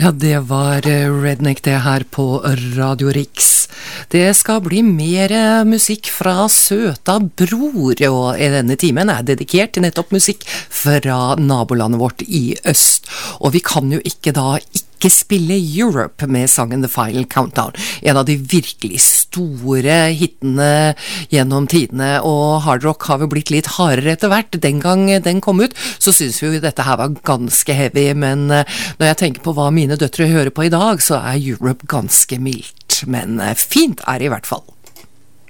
Ja, det var Redneck det her på Radio Rix. Det skal bli mer musikk fra søta bror, og i denne timen er dedikert til nettopp musikk fra nabolandet vårt i øst. Og vi kan jo ikke spille Europe med sangen The Final Countdown, en av de virkelig store hittene gjennom tidene, og hardrock har jo blitt litt hardere etter hvert. Den gang den kom ut, så synes vi jo dette her var ganske heavy, men når jeg tenker på hva mine døtre hører på i dag, så er Europe ganske mildt, men fint er det i hvert fall.